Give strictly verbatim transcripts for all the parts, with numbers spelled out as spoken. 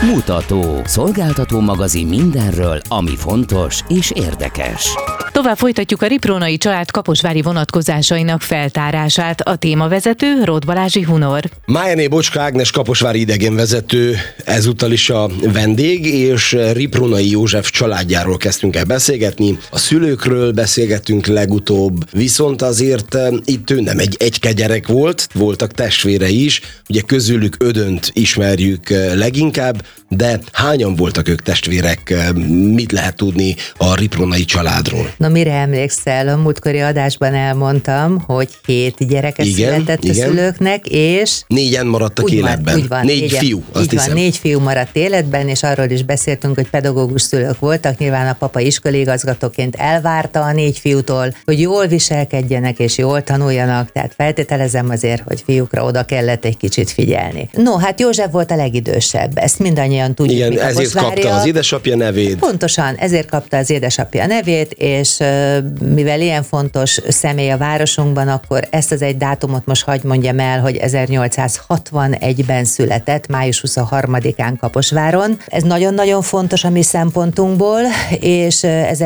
Bemutató, szolgáltató magazin mindenről, ami fontos és érdekes. Tovább folytatjuk a Riprónai család kaposvári vonatkozásainak feltárását. A témavezető Róth Balázsi Hunor. Májné Bocska Ágnes kaposvári idegenvezető ezúttal is a vendég, és Riprónai József családjáról kezdtünk el beszélgetni. A szülőkről beszélgettünk legutóbb, viszont azért itt ő nem egy egyke gyerek volt, voltak testvére is, ugye közülük Ödönt ismerjük leginkább, de hányan voltak ők testvérek, mit lehet tudni a Riprónai családról? Na, mire emlékszel? A múltkori adásban elmondtam, hogy hét gyereke igen, született igen. a szülőknek, és... Négyen maradtak úgy életben. Van, úgy van, négy négyen, fiú, azt így hiszem. van, négy fiú maradt életben, és arról is beszéltünk, hogy pedagógus szülők voltak. Nyilván a papa iskolaigazgatóként elvárta a négy fiútól, hogy jól viselkedjenek és jól tanuljanak, tehát feltételezem azért, hogy fiúkra oda kellett egy kicsit figyelni. No, hát József volt a legidősebb, ezt mindannyian tudjuk. Igen, ezért kapta az édesapja nevét. Pontosan, ezért kapta az édesapja nevét, és mivel ilyen fontos személy a városunkban, akkor ezt az egy dátumot most hadd mondjam el, hogy ezernyolcszázhatvanegyben született, május huszonharmadikán Kaposváron. Ez nagyon-nagyon fontos a mi szempontunkból, és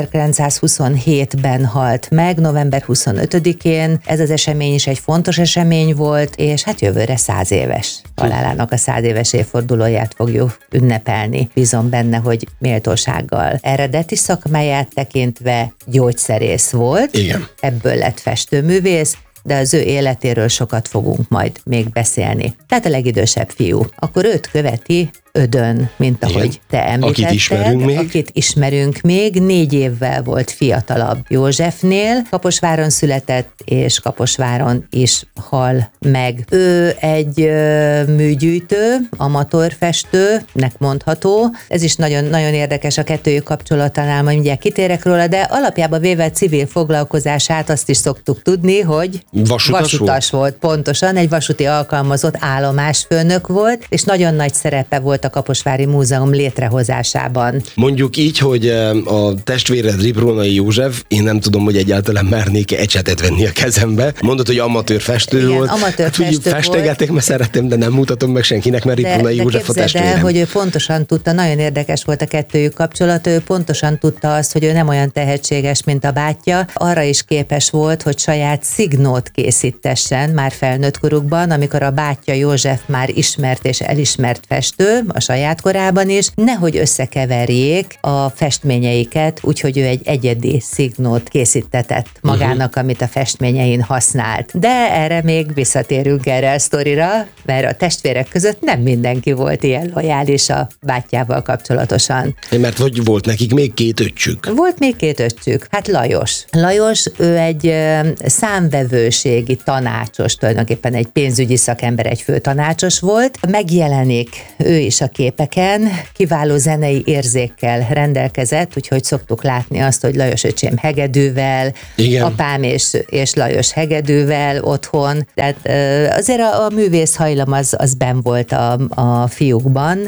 ezerkilencszázhuszonhétben halt meg, november huszonötödikén. Ez az esemény is egy fontos esemény volt, és hát jövőre száz éves halálának a száz éves évfordulóját fogjuk ünnepelni. Bízom benne, hogy méltósággal. Eredeti szakmáját tekintve gyógyszerész volt, igen. Ebből lett festőművész, de az ő életéről sokat fogunk majd még beszélni. Tehát a legidősebb fiú. Akkor őt követi Ödön, mint ahogy igen. te említetted. Akit ismerünk még. Akit ismerünk még. Négy évvel volt fiatalabb Józsefnél. Kaposváron született, és Kaposváron is hal meg. Ő egy ö, műgyűjtő, amatőrfestőnek mondható. Ez is nagyon, nagyon érdekes a kettőjük kapcsolatánál, majd mindjárt kitérek róla, de alapjában véve civil foglalkozását azt is szoktuk tudni, hogy Vasutas, vasutas volt. volt. Pontosan, egy vasúti alkalmazott állomásfőnök volt, és nagyon nagy szerepe volt a Kaposvári Múzeum létrehozásában. Mondjuk így, hogy a testvéred Riprónai József, én nem tudom, hogy egyáltalán mernék ecsetet venni a kezembe. Mondod, hogy amatőr festő igen, volt. amatőr hát, festő festegeték, mert szeretem, de nem mutatom meg senkinek, mert Riprónai József a testvérem. El, hogy ő pontosan tudta, nagyon érdekes volt a kettőjük kapcsolat, ő pontosan tudta azt, hogy ő nem olyan tehetséges, mint a bátyja. Arra is képes volt, hogy saját szignót készítessen már felnőtt korukban, amikor a bátyja József már ismert és elismert festő, a saját korában is, nehogy összekeverjék a festményeiket, úgyhogy ő egy egyedi szignót készítetett magának, uh-huh. amit a festményein használt. De erre még visszatérünk erre a sztorira, mert a testvérek között nem mindenki volt ilyen lojális a bátyjával kapcsolatosan. Mert hogy volt nekik még két öccsük? Volt még két öccsük. Hát Lajos. Lajos, ő egy számvevőségi tanácsos, tulajdonképpen egy pénzügyi szakember, egy főtanácsos volt. Megjelenik ő is a képeken, kiváló zenei érzékkel rendelkezett, úgyhogy szoktuk látni azt, hogy Lajos öcsém hegedűvel, igen. apám és, és Lajos hegedűvel otthon. Tehát azért a, a művész hajlam az, az benn volt a, a fiúkban.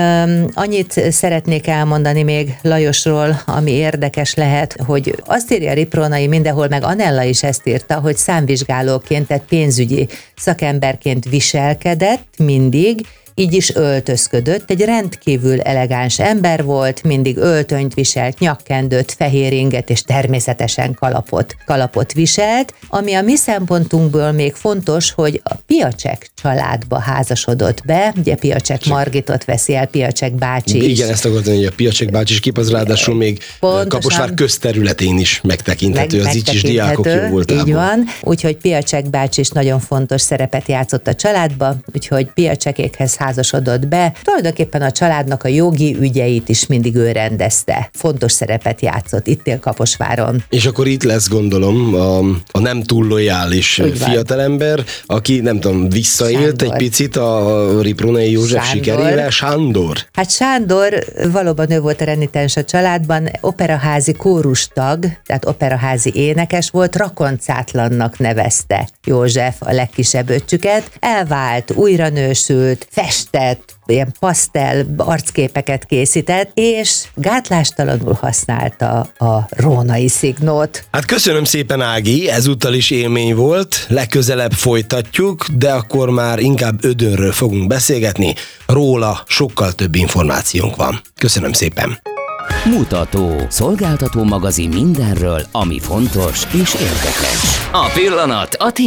Annyit szeretnék elmondani még Lajosról, ami érdekes lehet, hogy azt írja Riprónai mindenhol, meg Anella is ezt írta, hogy számvizsgálóként, tehát pénzügyi szakemberként viselkedett mindig, így is öltözködött, egy rendkívül elegáns ember volt, mindig öltönyt viselt, nyakkendőt, fehér inget és természetesen kalapot, kalapot viselt, ami a mi szempontunkból még fontos, hogy a Piacsek családba házasodott be, ugye Piacsek Margitot veszi el Piacsek bácsi is. Igen, ezt akartam, hogy a Piacsek bácsi is kép, az ráadásul még pontosan, Kaposvár közterületén is megtekinthető, meg, az így is diákok jó voltából. Így van, úgyhogy Piacsek bácsi is nagyon fontos szerepet játszott a családba, úgyhogy Piacsekékhez házasodott be. Tulajdonképpen a családnak a jogi ügyeit is mindig ő rendezte. Fontos szerepet játszott, itt él Kaposváron. És akkor itt lesz, gondolom, a, a nem túl lojális fiatalember, aki nem tudom, visszaélt Sándor. Egy picit a Riprónai József Sándor. Sikerével. Sándor? Hát Sándor valóban ő volt a renitens a családban, operaházi kórustag, tehát operaházi énekes volt, Rakoncátlannak nevezte József a legkisebb öccsüket. Elvált, újra nősült, festett festett, ilyen pasztel arcképeket készített, és gátlástalanul használta a rónai szignót. Hát köszönöm szépen, Ági, ezúttal is élmény volt, legközelebb folytatjuk, de akkor már inkább Ödönről fogunk beszélgetni, róla sokkal több információnk van. Köszönöm szépen. Mutató. Szolgáltató magazin mindenről, ami fontos és érdekes. A pillanat a